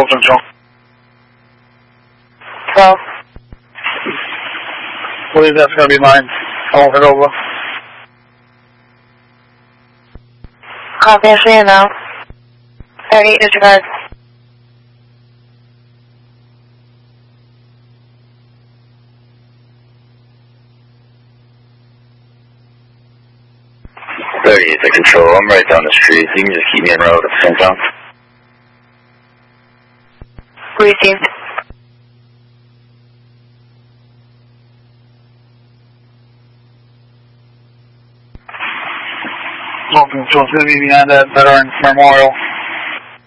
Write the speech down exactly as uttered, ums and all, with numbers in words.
control, control. twelve. I believe that's going to be mine. I'll head over. Copy, I'll see you now. thirty-eight, disregard. thirty-eight to control. I'm right down the street. You can just keep me en route at the same time. Received. Control, it's going to be behind that Veterans Memorial.